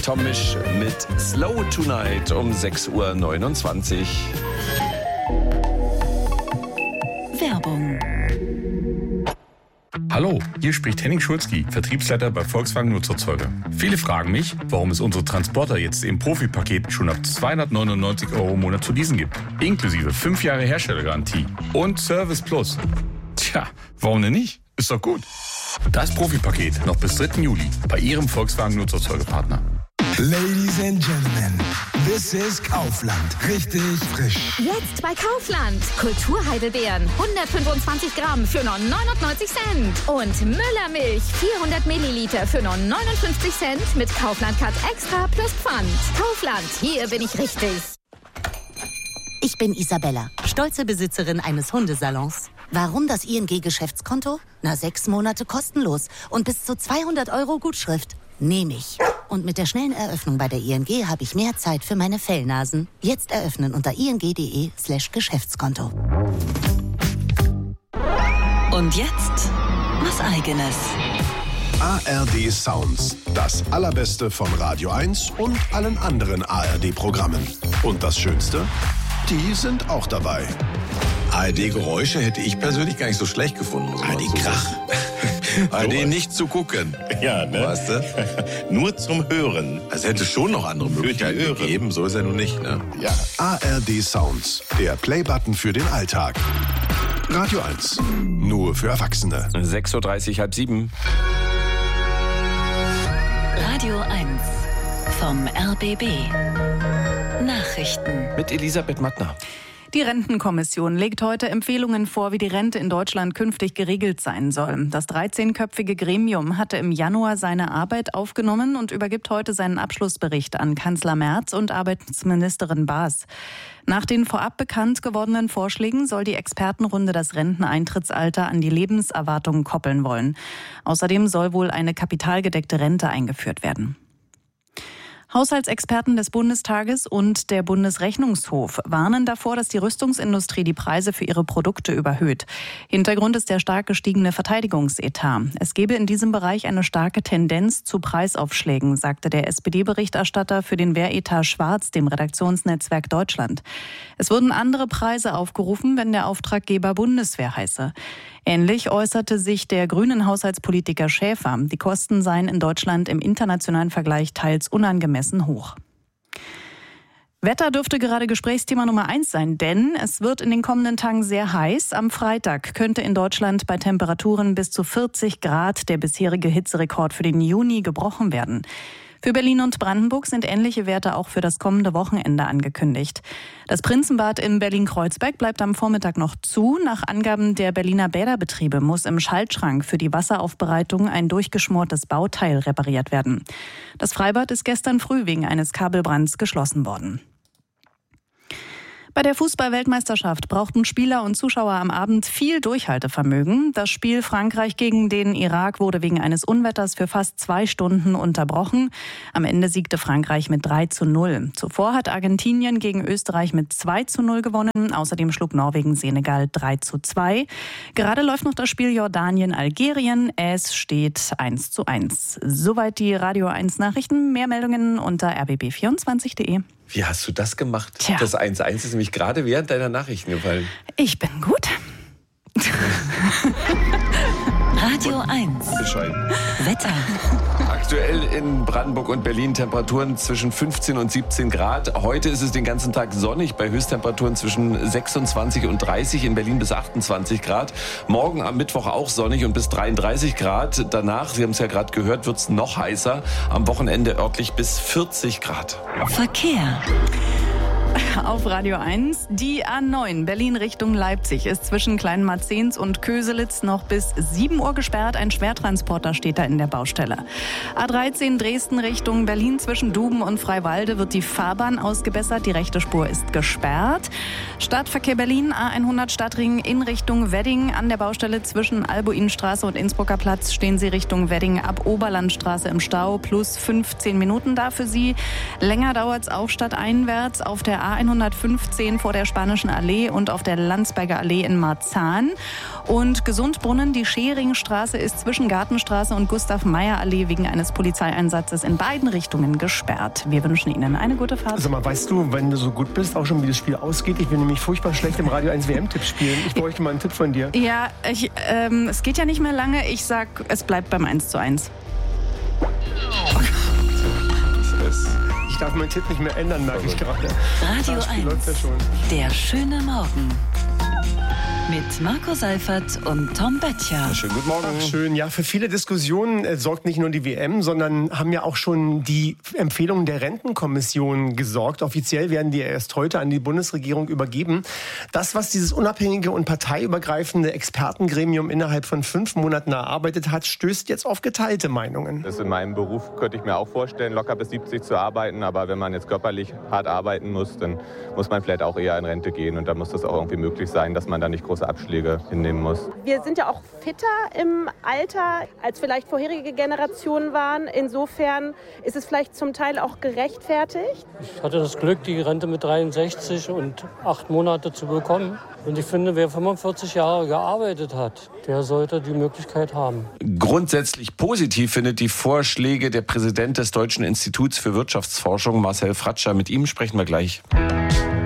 Tom Misch mit Slow Tonight um 6.29 Uhr. Werbung. Hallo, hier spricht Henning Schulzki, Vertriebsleiter bei Volkswagen Nutzerzeuger. Viele fragen mich, warum es unsere Transporter jetzt im Profipaket schon ab 299 € im Monat zu leasen gibt. Inklusive 5 Jahre Herstellergarantie und Service Plus. Tja, warum denn nicht? Ist doch gut. Das Profipaket noch bis 3. Juli bei Ihrem Volkswagen Nutzerzeugerpartner. Ladies and Gentlemen, this is Kaufland. Richtig frisch. Jetzt bei Kaufland. Kulturheidelbeeren 125 Gramm für nur 99 Cent. Und Müllermilch 400 Milliliter für nur 59 Cent mit Kaufland Cut Extra plus Pfand. Kaufland, hier bin ich richtig. Ich bin Isabella, stolze Besitzerin eines Hundesalons. Warum das ING-Geschäftskonto? 6 Monate kostenlos und bis zu 200 € Gutschrift. Nehme ich. Und mit der schnellen Eröffnung bei der ING habe ich mehr Zeit für meine Fellnasen. Jetzt eröffnen unter ing.de/Geschäftskonto. Und jetzt was Eigenes. ARD Sounds. Das Allerbeste von Radio 1 und allen anderen ARD-Programmen. Und das Schönste? Die sind auch dabei. ARD-Geräusche hätte ich persönlich gar nicht so schlecht gefunden. ARD-Krach. ARD nicht zu gucken. Ja, ne? Weißt du? Nur zum Hören. Also hätte es schon noch andere Möglichkeiten gegeben, so ist er nun nicht, ne? Ja. ARD Sounds. Der Playbutton für den Alltag. Radio 1. Nur für Erwachsene. 6.30 Uhr, halb 7. Radio 1 vom RBB. Nachrichten. Mit Elisabeth Mattner. Die Rentenkommission legt heute Empfehlungen vor, wie die Rente in Deutschland künftig geregelt sein soll. Das 13-köpfige Gremium hatte im Januar seine Arbeit aufgenommen und übergibt heute seinen Abschlussbericht an Kanzler Merz und Arbeitsministerin Baas. Nach den vorab bekannt gewordenen Vorschlägen soll die Expertenrunde das Renteneintrittsalter an die Lebenserwartung koppeln wollen. Außerdem soll wohl eine kapitalgedeckte Rente eingeführt werden. Haushaltsexperten des Bundestages und der Bundesrechnungshof warnen davor, dass die Rüstungsindustrie die Preise für ihre Produkte überhöht. Hintergrund ist der stark gestiegene Verteidigungsetat. Es gebe in diesem Bereich eine starke Tendenz zu Preisaufschlägen, sagte der SPD-Berichterstatter für den Wehretat Schwarz dem Redaktionsnetzwerk Deutschland. Es würden andere Preise aufgerufen, wenn der Auftraggeber Bundeswehr heiße. Ähnlich äußerte sich der grünen Haushaltspolitiker Schäfer. Die Kosten seien in Deutschland im internationalen Vergleich teils unangemessen hoch. Wetter dürfte gerade Gesprächsthema Nummer 1 sein, denn es wird in den kommenden Tagen sehr heiß. Am Freitag könnte in Deutschland bei Temperaturen bis zu 40 Grad der bisherige Hitzerekord für den Juni gebrochen werden. Für Berlin und Brandenburg sind ähnliche Werte auch für das kommende Wochenende angekündigt. Das Prinzenbad in Berlin-Kreuzberg bleibt am Vormittag noch zu. Nach Angaben der Berliner Bäderbetriebe muss im Schaltschrank für die Wasseraufbereitung ein durchgeschmortes Bauteil repariert werden. Das Freibad ist gestern früh wegen eines Kabelbrands geschlossen worden. Bei der Fußball-Weltmeisterschaft brauchten Spieler und Zuschauer am Abend viel Durchhaltevermögen. Das Spiel Frankreich gegen den Irak wurde wegen eines Unwetters für fast 2 Stunden unterbrochen. Am Ende siegte Frankreich mit 3:0. Zuvor hat Argentinien gegen Österreich mit 2:0 gewonnen. Außerdem schlug Norwegen Senegal 3:2. Gerade läuft noch das Spiel Jordanien-Algerien. Es steht 1:1. Soweit die Radio 1 Nachrichten. Mehr Meldungen unter rbb24.de. Wie hast du das gemacht? Tja. Das 1:1 ist nämlich gerade während deiner Nachrichten gefallen. Ich bin gut. Radio 1. Bescheiden. Wetter. Aktuell in Brandenburg und Berlin Temperaturen zwischen 15 und 17 Grad. Heute ist es den ganzen Tag sonnig bei Höchsttemperaturen zwischen 26 und 30, in Berlin bis 28 Grad. Morgen am Mittwoch auch sonnig und bis 33 Grad. Danach, Sie haben es ja gerade gehört, wird es noch heißer. Am Wochenende örtlich bis 40 Grad. Verkehr. Auf Radio 1. Die A9 Berlin Richtung Leipzig ist zwischen Kleinmarzens und Köselitz noch bis 7 Uhr gesperrt. Ein Schwertransporter steht da in der Baustelle. A13 Dresden Richtung Berlin zwischen Duben und Freiwalde wird die Fahrbahn ausgebessert. Die rechte Spur ist gesperrt. Stadtverkehr Berlin A100 Stadtring in Richtung Wedding. An der Baustelle zwischen Albuinstraße und Innsbrucker Platz stehen Sie Richtung Wedding ab Oberlandstraße im Stau. Plus 15 Minuten da für Sie. Länger dauert es auch stadteinwärts auf der der A115 vor der Spanischen Allee und auf der Landsberger Allee in Marzahn. Und Gesundbrunnen, die Scheringstraße ist zwischen Gartenstraße und Gustav-Meyer-Allee wegen eines Polizeieinsatzes in beiden Richtungen gesperrt. Wir wünschen Ihnen eine gute Fahrt. Also mal, weißt du, wenn du so gut bist, auch schon wie das Spiel ausgeht? Ich will nämlich furchtbar schlecht im Radio 1 WM-Tipp spielen. Ich bräuchte mal einen Tipp von dir. Ja, es geht ja nicht mehr lange. Ich sag, es bleibt beim 1:1. Ich darf meinen Tipp nicht mehr ändern, merke ich gerade. Radio 1, ja schon. der schöne Morgen. Mit Marco Seifert und Tom Böttcher. Schönen guten Morgen. Ach, schön. Ja, für viele Diskussionen sorgt nicht nur die WM, sondern haben ja auch schon die Empfehlungen der Rentenkommission gesorgt. Offiziell werden die erst heute an die Bundesregierung übergeben. Das, was dieses unabhängige und parteiübergreifende Expertengremium innerhalb von 5 Monaten erarbeitet hat, stößt jetzt auf geteilte Meinungen. Das in meinem Beruf könnte ich mir auch vorstellen, locker bis 70 zu arbeiten. Aber wenn man jetzt körperlich hart arbeiten muss, dann muss man vielleicht auch eher in Rente gehen. Und dann muss das auch irgendwie möglich sein, dass man da nicht große Abschläge hinnehmen muss. Wir sind ja auch fitter im Alter, als vielleicht vorherige Generationen waren. Insofern ist es vielleicht zum Teil auch gerechtfertigt. Ich hatte das Glück, die Rente mit 63 und 8 Monate zu bekommen. Und ich finde, wer 45 Jahre gearbeitet hat, der sollte die Möglichkeit haben. Grundsätzlich positiv findet die Vorschläge der Präsident des Deutschen Instituts für Wirtschaftsforschung, Marcel Fratscher. Mit ihm sprechen wir gleich.